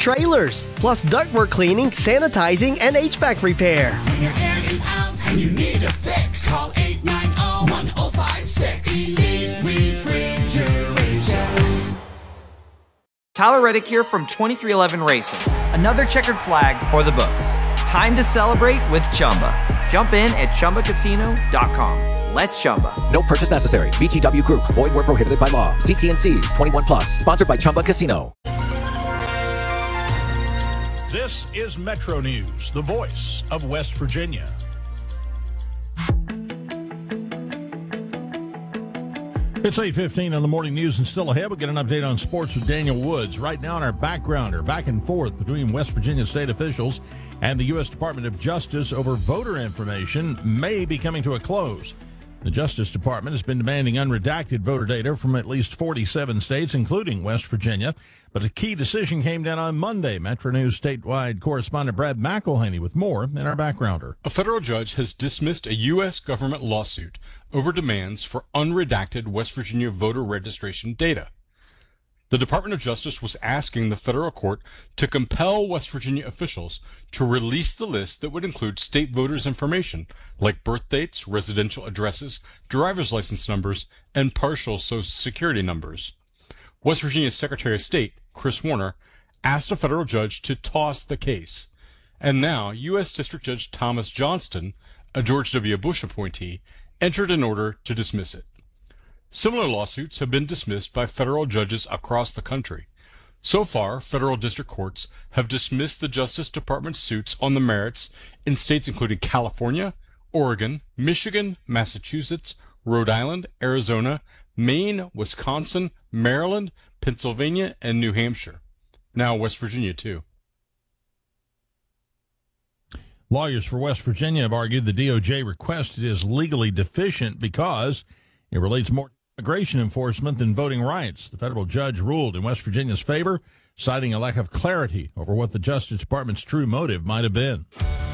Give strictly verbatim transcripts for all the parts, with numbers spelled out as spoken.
trailers, plus ductwork cleaning, sanitizing, and H V A C repair. When your air is out and you need a fix, call eight nine zero, one zero five six. Elite Refrigeration. Tyler Reddick here from twenty-three eleven Racing. Another checkered flag for the books. Time to celebrate with Chumba. Jump in at Chumba Casino dot com. Let's Chumba. No purchase necessary. V G W Group. Void where prohibited by law. See T and C's. twenty-one plus. Sponsored by Chumba Casino. This is Metro News, the voice of West Virginia. It's eight fifteen on the morning news, and still ahead, we'll get an update on sports with Daniel Woods. Right now in our backgrounder, back and forth between West Virginia state officials and the U S Department of Justice over voter information may be coming to a close. The Justice Department has been demanding unredacted voter data from at least forty-seven states, including West Virginia. But a key decision came down on Monday. Metro News statewide correspondent Brad McElhaney with more in our backgrounder. A federal judge has dismissed a U S government lawsuit over demands for unredacted West Virginia voter registration data. The Department of Justice was asking the federal court to compel West Virginia officials to release the list that would include state voters' information like birth dates, residential addresses, driver's license numbers, and partial Social Security numbers. West Virginia's Secretary of State, Chris Warner, asked a federal judge to toss the case. And now U S District Judge Thomas Johnston, a George W. Bush appointee, entered an order to dismiss it. Similar lawsuits have been dismissed by federal judges across the country. So far, federal district courts have dismissed the Justice Department's suits on the merits in states including California, Oregon, Michigan, Massachusetts, Rhode Island, Arizona, Maine, Wisconsin, Maryland, Pennsylvania, and New Hampshire. Now West Virginia, too. Lawyers for West Virginia have argued the D O J request is legally deficient because it relates more to immigration enforcement than voting rights. The federal judge ruled in West Virginia's favor, citing a lack of clarity over what the Justice Department's true motive might have been.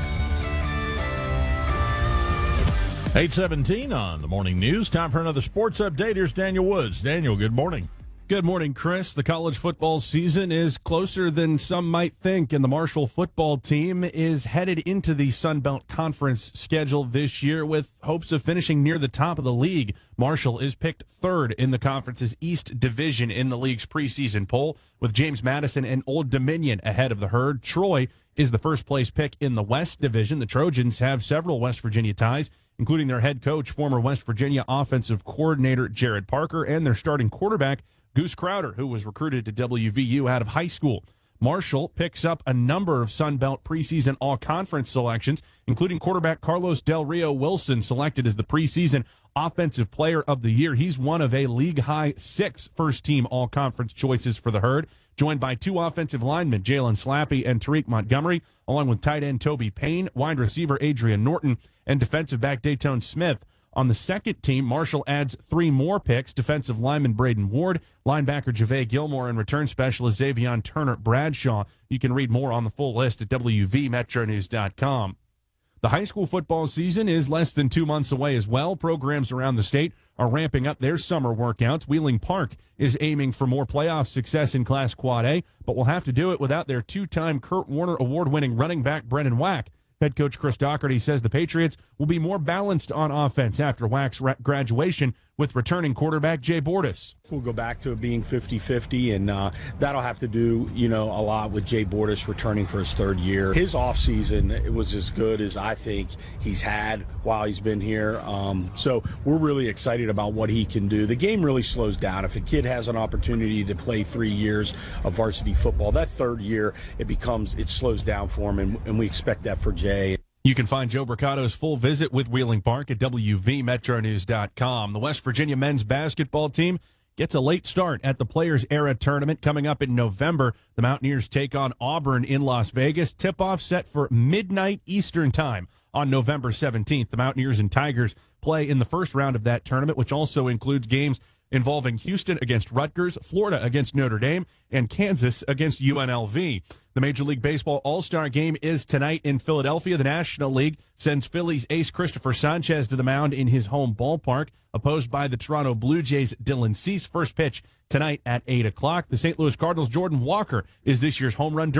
eight seventeen on the morning news. Time for another sports update. Here's Daniel Woods. Daniel, good morning. Good morning, Chris. The college football season is closer than some might think, and the Marshall football team is headed into the Sun Belt Conference schedule this year with hopes of finishing near the top of the league. Marshall is picked third in the conference's East Division in the league's preseason poll, with James Madison and Old Dominion ahead of the herd. Troy is the first place pick in the West Division. The Trojans have several West Virginia ties, including their head coach, former West Virginia offensive coordinator Jared Parker, and their starting quarterback, Goose Crowder, who was recruited to W V U out of high school. Marshall picks up a number of Sun Belt preseason all-conference selections, including quarterback Carlos Del Rio Wilson, selected as the preseason Offensive Player of the Year. He's one of a league-high six first-team all-conference choices for the herd, joined by two offensive linemen, Jalen Slappy and Tariq Montgomery, along with tight end Toby Payne, wide receiver Adrian Norton, and defensive back Dayton Smith. On the second team, Marshall adds three more picks: defensive lineman Braden Ward, linebacker Javay Gilmore, and return specialist Xavion Turner Bradshaw. You can read more on the full list at W V Metro News dot com. The high school football season is less than two months away as well. Programs around the state are ramping up their summer workouts. Wheeling Park is aiming for more playoff success in Class Quad A, but will have to do it without their two-time Kurt Warner Award-winning running back Brennan Wack. Head coach Chris Doherty says the Patriots will be more balanced on offense after Wack's ra- graduation with returning quarterback Jay Bordas. We'll go back to it being fifty-fifty, and uh, that'll have to do, you know, a lot with Jay Bordas returning for his third year. His offseason, it was as good as I think he's had while he's been here. Um, so we're really excited about what he can do. The game really slows down. If a kid has an opportunity to play three years of varsity football, that third year, it becomes, it slows down for him, and, and we expect that for Jay. You can find Joe Bricato's full visit with Wheeling Park at W V Metro News dot com. The West Virginia men's basketball team gets a late start at the Players Era tournament coming up in November. The Mountaineers take on Auburn in Las Vegas. Tip-off set for midnight Eastern time on November seventeenth. The Mountaineers and Tigers play in the first round of that tournament, which also includes games involving Houston against Rutgers, Florida against Notre Dame, and Kansas against U N L V. The Major League Baseball All-Star Game is tonight in Philadelphia. The National League sends Phillies ace Christopher Sanchez to the mound in his home ballpark, opposed by the Toronto Blue Jays' Dylan Cease. First pitch tonight at eight o'clock. The Saint Louis Cardinals' Jordan Walker is this year's home run